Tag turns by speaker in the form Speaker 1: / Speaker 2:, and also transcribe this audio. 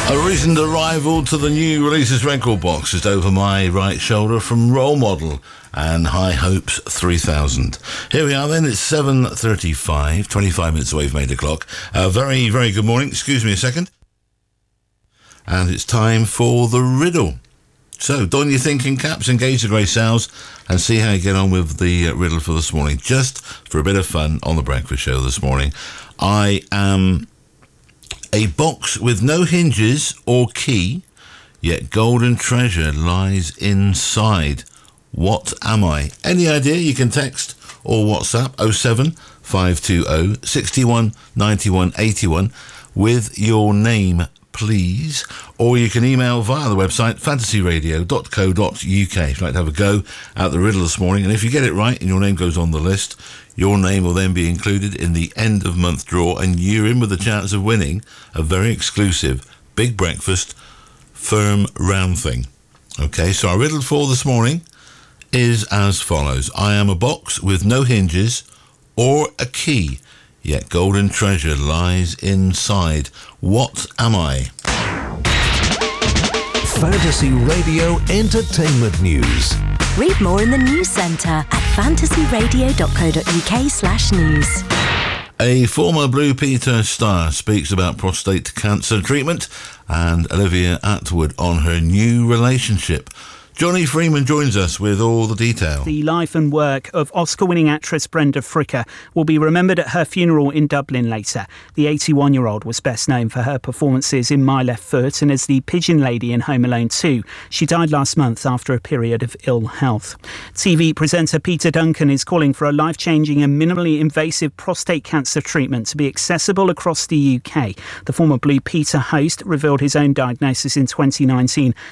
Speaker 1: A recent arrival to the new releases record box is over my right shoulder from Role Model and High Hopes 3000. Here we are then, it's 7:35, 25 minutes away from 8 o'clock. Very, very good morning, excuse me a second. And it's time for the riddle. So, don your thinking caps, engage the grey cells, and see how you get on with the riddle for this morning. Just for a bit of fun on the breakfast show this morning. I am a box with no hinges or key, yet golden treasure lies inside. What am I? Any idea? You can text or WhatsApp 07 520 61 91 81 with your name, please. Or you can email via the website fantasyradio.co.uk if you'd like to have a go at the riddle this morning. And if you get it right and your name goes on the list, your name will then be included in the end of month draw, and you're in with a chance of winning a very exclusive big breakfast firm round thing. Okay, so our riddle for this morning is as follows. I am a box with no hinges or a key, yet golden treasure lies inside. What am I?
Speaker 2: Fantasy Radio Entertainment News.
Speaker 3: Read more in the News Centre at fantasyradio.co.uk/news.
Speaker 1: A former Blue Peter star speaks about prostate cancer treatment, and Olivia Attwood on her new relationship. Johnny Freeman joins us with all the detail.
Speaker 4: The life and work of Oscar-winning actress Brenda Fricker will be remembered at her funeral in Dublin later. The 81-year-old was best known for her performances in My Left Foot and as the Pigeon Lady in Home Alone 2. She died last month after a period of ill health. TV presenter Peter Duncan is calling for a life-changing and minimally invasive prostate cancer treatment to be accessible across the UK. The former Blue Peter host revealed his own diagnosis in 2019